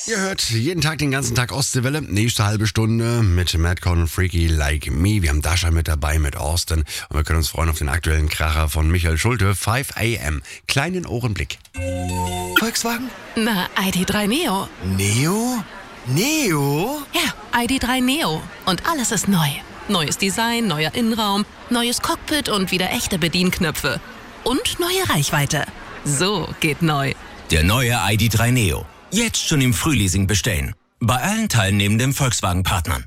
Ihr hört jeden Tag, den ganzen Tag Ostseewelle. Nächste halbe Stunde mit Madcon und Freaky Like Me. Wir haben Dasha mit dabei, mit Austin. Und wir können uns freuen auf den aktuellen Kracher von Michael Schulte. 5 AM. Kleinen Ohrenblick. Volkswagen? Na, ID.3 Neo. Neo? Neo? Ja, ID.3 Neo. Und alles ist neu. Neues Design, neuer Innenraum, neues Cockpit und wieder echte Bedienknöpfe. Und neue Reichweite. So geht neu. Der neue ID.3 Neo. Jetzt schon im Frühleasing bestellen. Bei allen teilnehmenden Volkswagen-Partnern.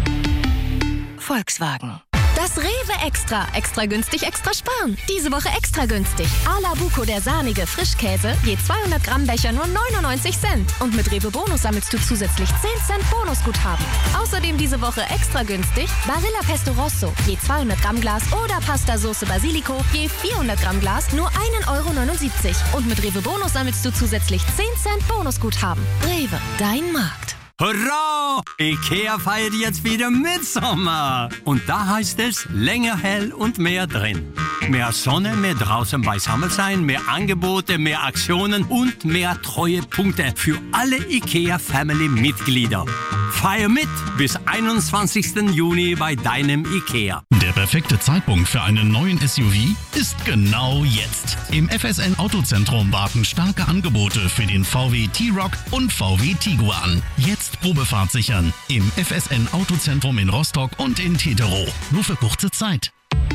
Volkswagen. Das Rewe Extra. Extra günstig, extra sparen. Diese Woche extra günstig. Ala Buco, der sahnige Frischkäse, je 200 Gramm Becher nur 99 Cent. Und mit Rewe Bonus sammelst du zusätzlich 10 Cent Bonusguthaben. Außerdem diese Woche extra günstig Barilla Pesto Rosso, je 200 Gramm Glas oder Pasta Sauce Basilico, je 400 Gramm Glas nur 1,79 €. Und mit Rewe Bonus sammelst du zusätzlich 10 Cent Bonusguthaben. Rewe, dein Markt. Hurra! Ikea feiert jetzt wieder Mitsommer. Und da heißt es, länger hell und mehr drin. Mehr Sonne, mehr draußen beisammen sein, mehr Angebote, mehr Aktionen und mehr Treuepunkte für alle Ikea-Family-Mitglieder. Feier mit bis 21. Juni bei deinem Ikea. Der perfekte Zeitpunkt für einen neuen SUV ist genau jetzt. Im FSN Autozentrum warten starke Angebote für den VW T-Roc und VW Tiguan. Jetzt Probefahrt sichern. Im FSN Autozentrum in Rostock und in Teterow. Nur für kurze Zeit.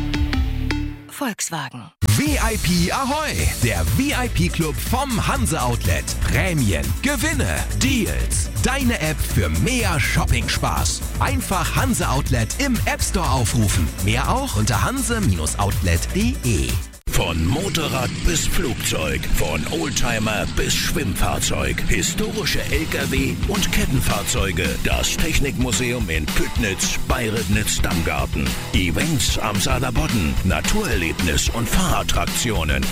Volkswagen. VIP Ahoi! Der VIP-Club vom Hanse Outlet. Prämien, Gewinne, Deals. Deine App für mehr Shopping-Spaß. Einfach Hanse Outlet im App Store aufrufen. Mehr auch unter hanse-outlet.de. Von Motorrad bis Flugzeug, von Oldtimer bis Schwimmfahrzeug, historische LKW und Kettenfahrzeuge. Das Technikmuseum in Püttnitz bei Ribnitz-Damgarten. Events am Saarlandbodden, Naturerlebnis und Fahrattraktionen.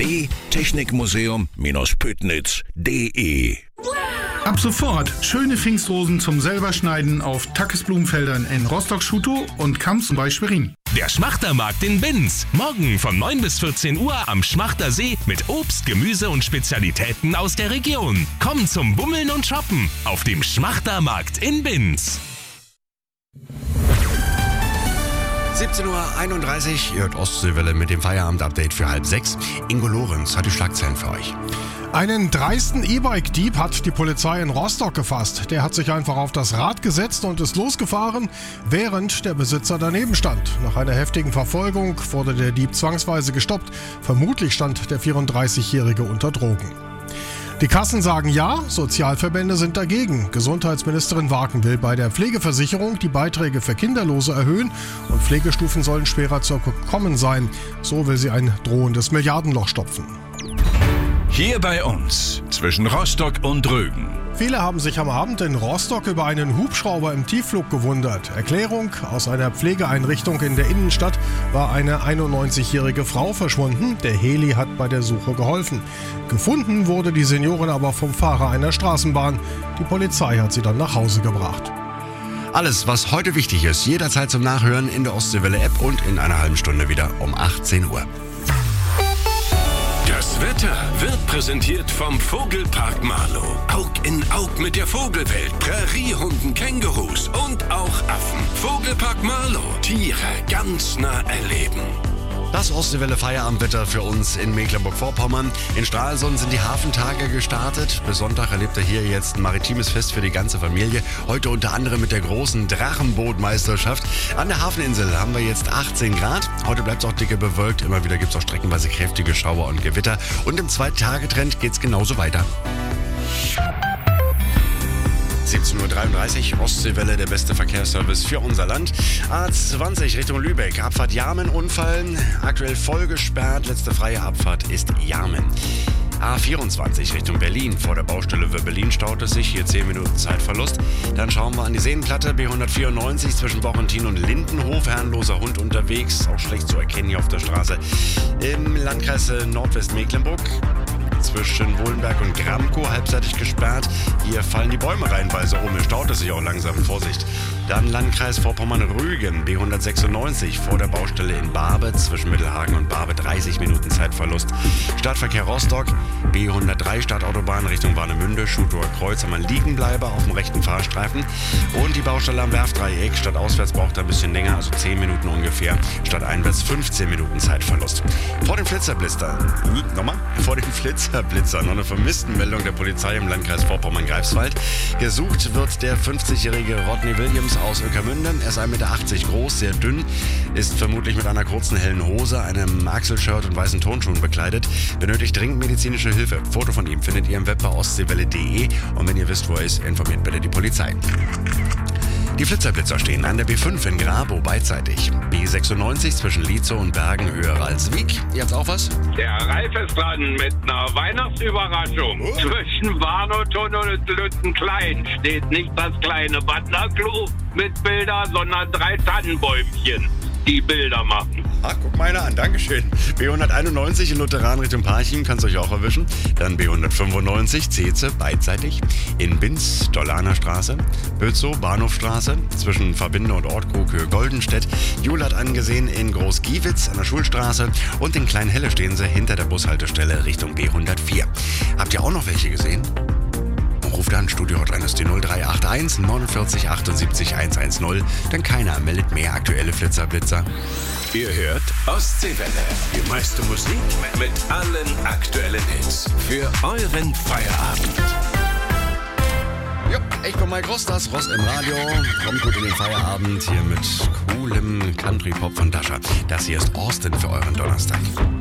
www.technikmuseum-püttnitz.de. Ab sofort schöne Pfingstrosen zum selberschneiden auf Tackes Blumenfeldern in Rostock-Schutow und Kamps bei Schwerin. Der Schmachtermarkt in Binz. Morgen von 9 bis 14 Uhr am Schmachter See mit Obst, Gemüse und Spezialitäten aus der Region. Komm zum Bummeln und Shoppen auf dem Schmachtermarkt in Binz. 17:31 Uhr, ihr hört Ostseewelle mit dem Feierabend-Update für 5:30. Ingo Lorenz hat die Schlagzeilen für euch. Einen dreisten E-Bike-Dieb hat die Polizei in Rostock gefasst. Der hat sich einfach auf das Rad gesetzt und ist losgefahren, während der Besitzer daneben stand. Nach einer heftigen Verfolgung wurde der Dieb zwangsweise gestoppt. Vermutlich stand der 34-Jährige unter Drogen. Die Kassen sagen ja, Sozialverbände sind dagegen. Gesundheitsministerin Waken will bei der Pflegeversicherung die Beiträge für Kinderlose erhöhen und Pflegestufen sollen schwerer zu bekommen sein. So will sie ein drohendes Milliardenloch stopfen. Hier bei uns, zwischen Rostock und Rügen. Viele haben sich am Abend in Rostock über einen Hubschrauber im Tiefflug gewundert. Erklärung: Aus einer Pflegeeinrichtung in der Innenstadt war eine 91-jährige Frau verschwunden. Der Heli hat bei der Suche geholfen. Gefunden wurde die Seniorin aber vom Fahrer einer Straßenbahn. Die Polizei hat sie dann nach Hause gebracht. Alles, was heute wichtig ist, jederzeit zum Nachhören in der Ostseewelle-App und in einer halben Stunde wieder um 18 Uhr. Das Wetter wird präsentiert vom Vogelpark Marlow. Aug in Aug mit der Vogelwelt, Präriehunden, Kängurus und auch Affen. Vogelpark Marlow, Tiere ganz nah erleben. Das Ostseewelle Feierabendwetter für uns in Mecklenburg-Vorpommern. In Stralsund sind die Hafentage gestartet. Bis Sonntag erlebt er hier jetzt ein maritimes Fest für die ganze Familie. Heute unter anderem mit der großen Drachenbootmeisterschaft. An der Hafeninsel haben wir jetzt 18 Grad. Heute bleibt es auch dicke bewölkt. Immer wieder gibt es auch streckenweise kräftige Schauer und Gewitter. Und im 2-Tage-Trend geht es genauso weiter. 17:33 Uhr, Ostseewelle, der beste Verkehrsservice für unser Land. A20 Richtung Lübeck, Abfahrt Jarmen, Unfall, aktuell voll gesperrt, letzte freie Abfahrt ist Jarmen. A24 Richtung Berlin, vor der Baustelle Wöbbelin staut es sich, hier 10 Minuten Zeitverlust. Dann schauen wir an die Seenplatte, B194 zwischen Bochentin und Lindenhof, herrenloser Hund unterwegs, auch schlecht zu erkennen hier auf der Straße. Im Landkreis Nordwestmecklenburg, zwischen Wohlenberg und Gramkow halbseitig gesperrt. Hier fallen die Bäume reihenweise um. Es staut es sich auch langsam. Vorsicht. Dann Landkreis Vorpommern-Rügen, B196 vor der Baustelle in Barbe, zwischen Mittelhagen und Barbe 30 Minuten Zeitverlust. Stadtverkehr Rostock, B103 Stadtautobahn Richtung Warnemünde, Schutower Kreuz am Liegenbleiber auf dem rechten Fahrstreifen. Und die Baustelle am Werftdreieck, stadtauswärts braucht er ein bisschen länger, also 10 Minuten ungefähr, stadteinwärts 15 Minuten Zeitverlust. Vor dem Flitzerblitzer, noch eine Vermisstenmeldung der Polizei im Landkreis Vorpommern-Greifswald. Gesucht wird der 50-jährige Rodney Williams aus Ueckermünde. Er ist 1,80 Meter groß, sehr dünn, ist vermutlich mit einer kurzen hellen Hose, einem Achselshirt und weißen Turnschuhen bekleidet. Benötigt dringend medizinische Hilfe. Foto von ihm findet ihr im Web bei ostseewelle.de und wenn ihr wisst, wo er ist, informiert bitte die Polizei. Die Flitzerblitzer stehen an der B5 in Grabow beidseitig. B96 zwischen Lietzow und Bergen höher als Wiek. Ihr habt auch was? Der Ralf ist dran mit einer Weihnachtsüberraschung. Oh. Zwischen Warnow-Tunnel und Lüttenklein steht nicht das kleine Butlerklo mit Bildern, sondern 3 Tannenbäumchen, die Bilder machen. Ach, guck mal einer an, Dankeschön. B191 in Lutheran Richtung Parchim, kannst euch auch erwischen. Dann B195, Zeze, beidseitig. In Binz, Dollaner Straße. Bötzow, Bahnhofstraße. Zwischen Verbinde und Ortkrug, Höhe Goldenstedt. Jul hat angesehen in Groß-Giewitz an der Schulstraße. Und in Kleinhelle stehen sie hinter der Bushaltestelle Richtung B104. Habt ihr auch noch welche gesehen? Ruft an, Studio-Hotline ist die 0381 49 78 110, denn keiner meldet mehr aktuelle Flitzerblitzer. Ihr hört Ostseewelle, die meiste Musik mit allen aktuellen Hits für euren Feierabend. Ja, ich bin Mike Rostas, Rost im Radio. Kommt gut in den Feierabend hier mit coolem Country-Pop von Dasha. Das hier ist Austin für euren Donnerstag.